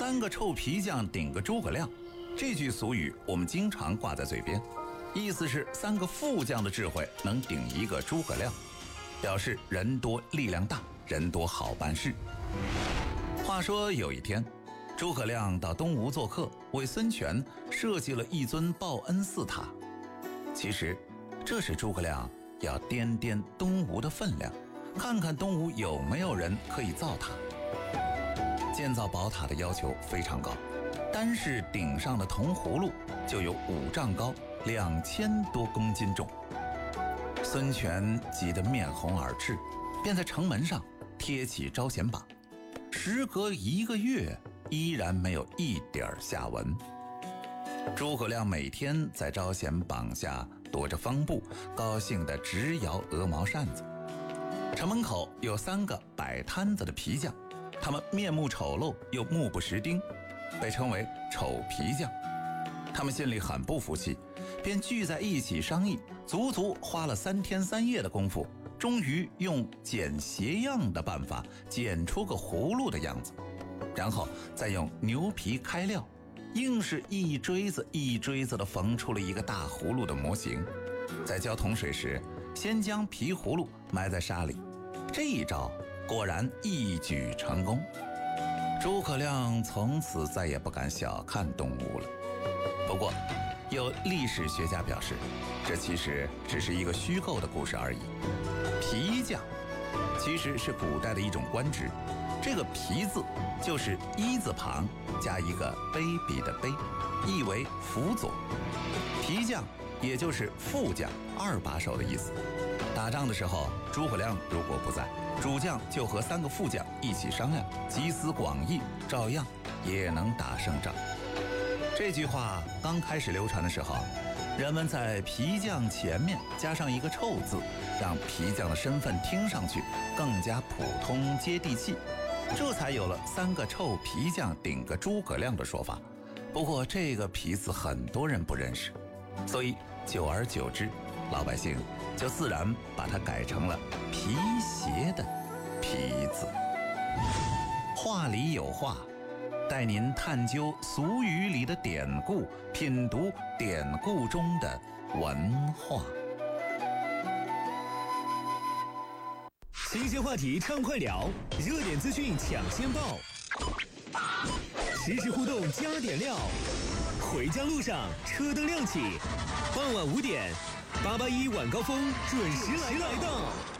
三个臭皮匠顶个诸葛亮，这句俗语我们经常挂在嘴边，意思是三个副将的智慧能顶一个诸葛亮，表示人多力量大，人多好办事。话说有一天，诸葛亮到东吴做客，为孙权设计了一尊报恩寺塔。其实这是诸葛亮要掂掂东吴的分量，看看东吴有没有人可以造塔。建造宝塔的要求非常高，单是顶上的铜葫芦就有5丈高，2000多公斤重。孙权急得面红耳赤，便在城门上贴起招贤榜，时隔1个月依然没有一点下文。诸葛亮每天在招贤榜下躲着方布，高兴地直摇鹅毛扇子。城门口有3个摆摊子的皮匠，他们面目丑陋又目不识丁，被称为丑皮匠。他们心里很不服气，便聚在一起商议，足足花了3天3夜的功夫，终于用剪鞋样的办法剪出个葫芦的样子，然后再用牛皮开料，硬是一锥子一锥子地缝出了一个大葫芦的模型。在浇桶水时，先将皮葫芦埋在沙里，这一招果然一举成功。诸葛亮从此再也不敢小看东吴了。不过有历史学家表示，这其实只是一个虚构的故事而已。皮匠其实是古代的一种官职，这个皮字就是一字旁加一个卑鄙的卑，意为辅佐。皮匠也就是副将、2把手的意思。打仗的时候，诸葛亮如果不在，主将就和3个副将一起商量，集思广益，照样也能打胜仗。这句话刚开始流传的时候，人们在皮匠前面加上一个臭字，让皮匠的身份听上去更加普通接地气，这才有了3个臭皮匠顶个诸葛亮的说法。不过这个皮字很多人不认识，所以久而久之，老百姓就自然把它改成了皮鞋的皮字。话里有话，带您探究俗语里的典故，品读典故中的文化。 新鲜话题畅快聊，热点资讯抢先报，实时互动加点料。回家路上车灯亮起，傍晚5点，881晚高峰准时来到。